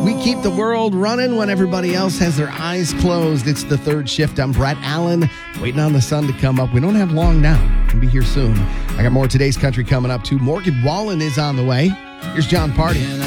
We keep the world running when everybody else has their eyes closed. It's the third shift. I'm Brett Allen, waiting on the sun to come up. We don't have long now. We'll be here soon. I got more of Today's Country coming up, too. Morgan Wallen is on the way. Here's John Party.